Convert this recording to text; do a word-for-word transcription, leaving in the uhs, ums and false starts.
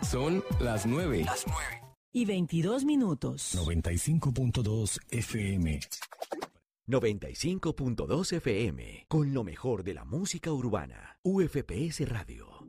Son las nueve. Las nueve. Y veintidós minutos. noventa y cinco punto dos F M. noventa y cinco punto dos F M, con lo mejor de la música urbana. U F P S Radio.